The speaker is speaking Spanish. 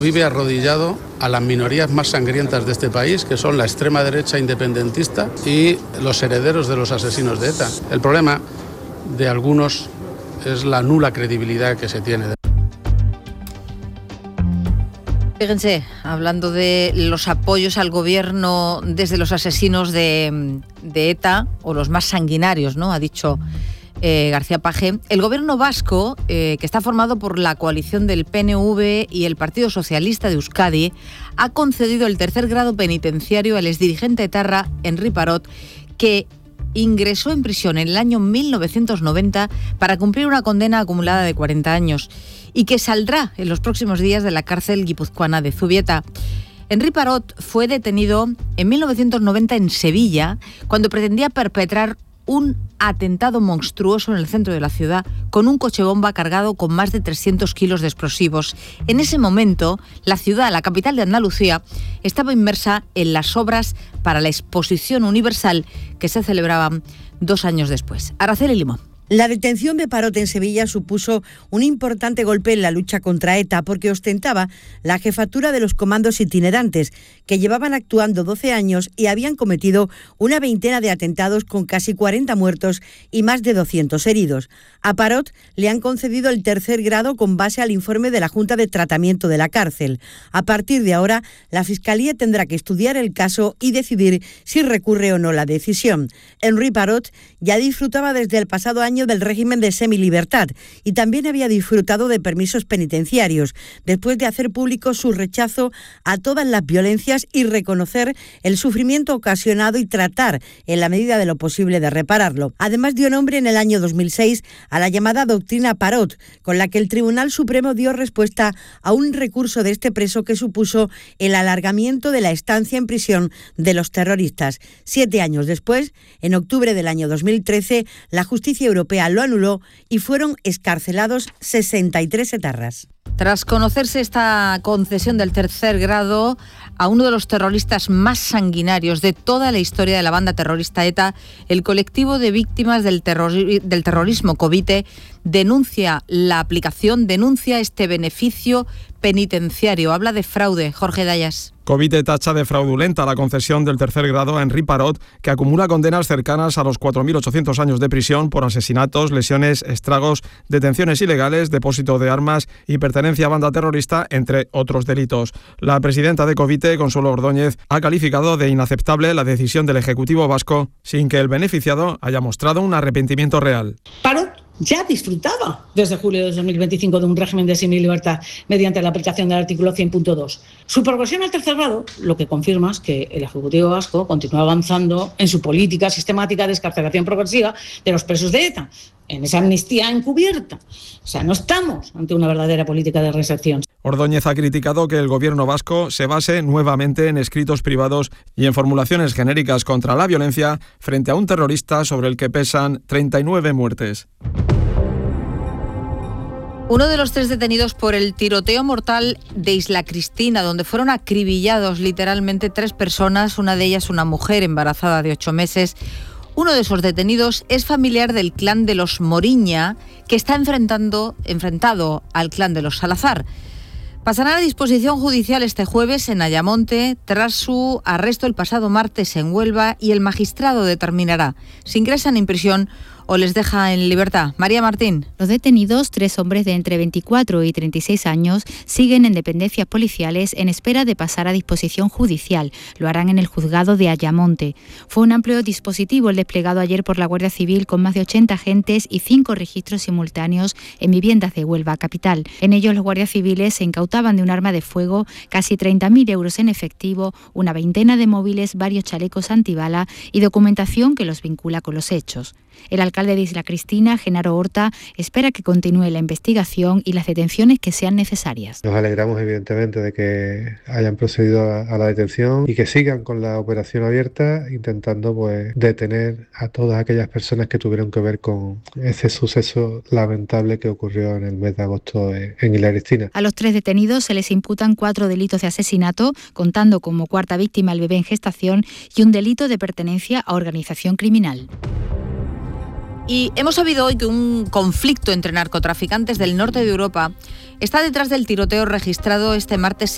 Vive arrodillado a las minorías más sangrientas de este país, que son la extrema derecha independentista y los herederos de los asesinos de ETA. El problema de algunos es la nula credibilidad que se tiene. Fíjense, hablando de los apoyos al gobierno desde los asesinos de ETA, o los más sanguinarios, ¿no?, ha dicho García Page. El gobierno vasco, que está formado por la coalición del PNV y el Partido Socialista de Euskadi, ha concedido el tercer grado penitenciario al exdirigente etarra Henri Parot, que ingresó en prisión en el año 1990 para cumplir una condena acumulada de 40 años y que saldrá en los próximos días de la cárcel guipuzcoana de Zubieta. Henri Parot fue detenido en 1990 en Sevilla cuando pretendía perpetrar un atentado monstruoso en el centro de la ciudad con un coche bomba cargado con más de 300 kilos de explosivos. En ese momento, la ciudad, la capital de Andalucía, estaba inmersa en las obras para la Exposición Universal que se celebraban 2 años después. Araceli Limón. La detención de Parot en Sevilla supuso un importante golpe en la lucha contra ETA porque ostentaba la jefatura de los comandos itinerantes que llevaban actuando 12 años y habían cometido una veintena de atentados con casi 40 muertos y más de 200 heridos. A Parot le han concedido el tercer grado con base al informe de la Junta de Tratamiento de la Cárcel. A partir de ahora, la Fiscalía tendrá que estudiar el caso y decidir si recurre o no la decisión. Henri Parot ya disfrutaba desde el pasado año del régimen de semilibertad y también había disfrutado de permisos penitenciarios después de hacer público su rechazo a todas las violencias y reconocer el sufrimiento ocasionado y tratar en la medida de lo posible de repararlo. Además dio nombre en el año 2006 a la llamada doctrina Parot, con la que el Tribunal Supremo dio respuesta a un recurso de este preso que supuso el alargamiento de la estancia en prisión de los terroristas. 7 años después, en octubre del año 2013, la justicia europea lo anuló y fueron excarcelados 63 etarras. Tras conocerse esta concesión del tercer grado a uno de los terroristas más sanguinarios de toda la historia de la banda terrorista ETA, el colectivo de víctimas del terrorismo Covite denuncia este beneficio penitenciario. Habla de fraude. Jorge Dayas. Covite tacha de fraudulenta la concesión del tercer grado a Henri Parot, que acumula condenas cercanas a los 4.800 años de prisión por asesinatos, lesiones, estragos, detenciones ilegales, depósito de armas y pertenencia a banda terrorista, entre otros delitos. La presidenta de Covite, Consuelo Ordóñez, ha calificado de inaceptable la decisión del Ejecutivo vasco sin que el beneficiado haya mostrado un arrepentimiento real. Parot ya disfrutaba desde julio de 2025 de un régimen de semilibertad mediante la aplicación del artículo 100.2. Su progresión al tercer grado lo que confirma es que el Ejecutivo vasco continúa avanzando en su política sistemática de excarcelación progresiva de los presos de ETA, en esa amnistía encubierta. O sea, no estamos ante una verdadera política de reinserción. Ordóñez ha criticado que el gobierno vasco se base nuevamente en escritos privados y en formulaciones genéricas contra la violencia frente a un terrorista sobre el que pesan 39 muertes. Uno de los 3 detenidos por el tiroteo mortal de Isla Cristina, donde fueron acribillados literalmente 3 personas, una de ellas una mujer embarazada de 8 meses. Uno de esos detenidos es familiar del clan de los Moriña, que está enfrentado al clan de los Salazar. Pasará a disposición judicial este jueves en Ayamonte tras su arresto el pasado martes en Huelva y el magistrado determinará si ingresan en prisión o les deja en libertad. María Martín. Los detenidos, 3 hombres de entre 24 y 36 años, siguen en dependencias policiales en espera de pasar a disposición judicial. Lo harán en el juzgado de Ayamonte. Fue un amplio dispositivo el desplegado ayer por la Guardia Civil con más de 80 agentes y 5 registros simultáneos en viviendas de Huelva capital. En ellos los guardias civiles se incautaban de un arma de fuego, casi 30.000 euros en efectivo, una veintena de móviles, varios chalecos antibala y documentación que los vincula con los hechos. El alcalde de Isla Cristina, Genaro Horta, espera que continúe la investigación y las detenciones que sean necesarias. Nos alegramos evidentemente de que hayan procedido a la detención y que sigan con la operación abierta intentando detener a todas aquellas personas que tuvieron que ver con ese suceso lamentable que ocurrió en el mes de agosto en Isla Cristina. A los 3 detenidos se les imputan 4 delitos de asesinato, contando como cuarta víctima el bebé en gestación, y un delito de pertenencia a organización criminal. Y hemos sabido hoy que un conflicto entre narcotraficantes del norte de Europa está detrás del tiroteo registrado este martes